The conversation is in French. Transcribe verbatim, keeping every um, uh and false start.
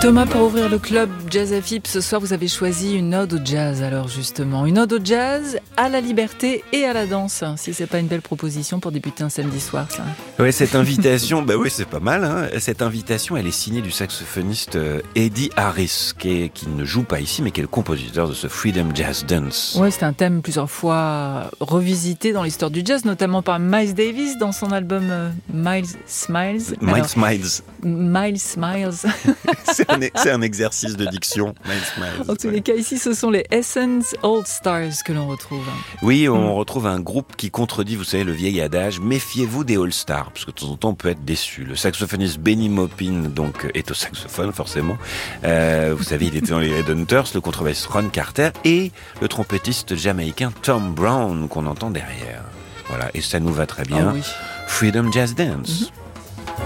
Thomas, pour ouvrir le club Jazz F I P, ce soir vous avez choisi une ode au jazz. Alors justement, une ode au jazz, à la liberté et à la danse. Si c'est pas une belle proposition pour débuter un samedi soir, ça. Oui, cette invitation, bah oui, c'est pas mal. Hein. Cette invitation, elle est signée du saxophoniste Eddie Harris, qui, est, qui ne joue pas ici, mais qui est le compositeur de ce Freedom Jazz Dance. Oui, c'est un thème plusieurs fois revisité dans l'histoire du jazz, notamment par Miles Davis dans son album euh, Miles Smiles. Miles Alors, Smiles. Miles Smiles. c'est, un, c'est un exercice de diction. Miles Smiles. En tous les cas, ici, ce sont les Essence All Stars que l'on retrouve. Oui, on Mm. retrouve un groupe qui contredit, vous savez, le vieil adage, méfiez-vous des All Stars, parce que de temps en temps, on peut être déçu. Le saxophoniste Benny Maupin, donc, est au saxophone, forcément. Euh, vous savez, il était dans les Headhunters, le contrebassiste Ron Carter, et le trompettiste jamaïcain Tom Brown, qu'on entend derrière. Voilà, et ça nous va très bien. Oh oui. Freedom Jazz Dance. Mm-hmm.